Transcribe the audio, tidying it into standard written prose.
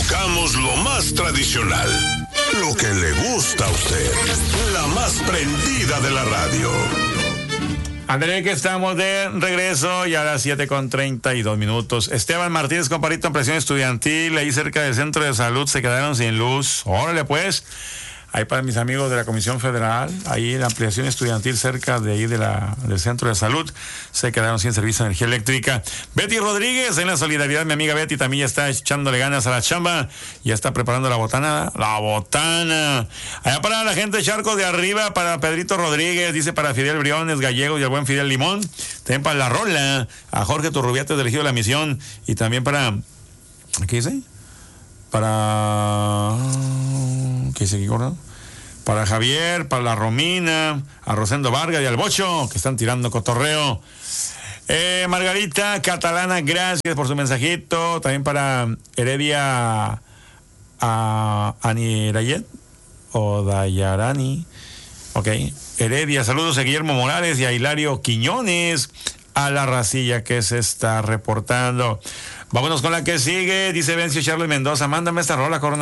tocamos lo más tradicional, lo que le gusta a usted, la más prendida de la radio. André, que estamos de regreso ya a las 7:32. Esteban Martínez, comparito en presión estudiantil, ahí cerca del centro de salud se quedaron sin luz. Órale pues, ahí para mis amigos de la Comisión Federal, ahí en la ampliación estudiantil cerca de ahí del centro de salud, se quedaron sin servicio de energía eléctrica. Betty Rodríguez, en la solidaridad, mi amiga Betty también ya está echándole ganas a la chamba, ya está preparando la botana. Allá para la gente de Charcos de Arriba, para Pedrito Rodríguez, dice para Fidel Briones, Gallegos y el buen Fidel Limón, también para La Rola, a Jorge Turrubiates del Ejido de la Misión, y también para, ¿qué dice? ¿Qué dice aquí, gordo? Para Javier, para la Romina, a Rosendo Vargas y al Bocho, que están tirando cotorreo. Margarita Catalana, gracias por su mensajito. También para Heredia Anirayet o Dayarani. Ok. Heredia, saludos a Guillermo Morales y a Hilario Quiñones, a la racilla que se está reportando. Vámonos con la que sigue, dice Vencio Charles Mendoza, mándame esta rola, Corona.